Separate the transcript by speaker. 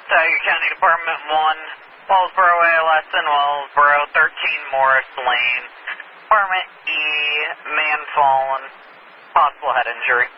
Speaker 1: Tioga County Department 1, Wellsboro ALS and Wellsboro, 13 Morris Lane. Department E, man fallen, possible head injury.